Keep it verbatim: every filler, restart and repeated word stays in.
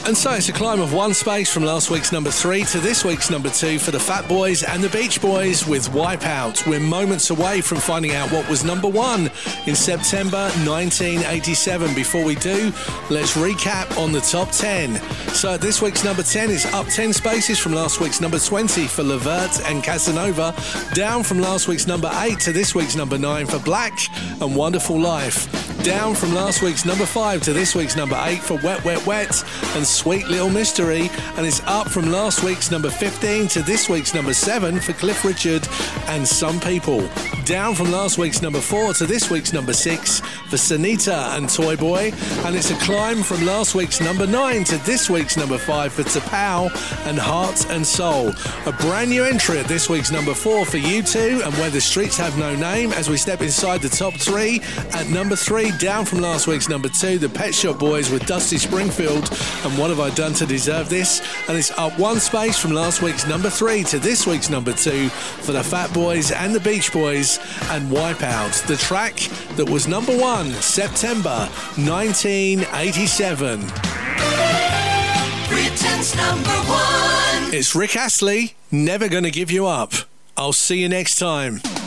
And so it's a climb of one space from last week's number three to this week's number two for the Fat Boys and the Beach Boys with Wipeout. We're moments away from finding out what was number one in September nineteen eighty-seven. Before we do, let's recap on the top ten. So this week's number ten is up ten spaces from last week's number twenty for Levert and Casanova, down from last week's number eight to this week's number nine for Black and Wonderful Life, down from last week's number five to this week's number eight for Wet Wet Wet and Sweet Little Mystery, and it's up from last week's number fifteen to this week's number seven for Cliff Richard and Some People, down from last week's number four to this week's number six for Sanita and Toy Boy, and it's a climb from last week's number nine to this week's number five for Tapao and Heart and Soul. A brand new entry at this week's number four for U two and Where the Streets Have No Name as we step inside the top three. At number three, down from last week's number two, the Pet Shop Boys with Dusty Springfield and What Have I Done to Deserve This, and it's up one space from last week's number three to this week's number two for the Fat Boys and the Beach Boys and Wipeout, the track that was number one September nineteen eighty-seven. Britain's number one. It's Rick Astley, Never Gonna Give You Up. I'll see you next time.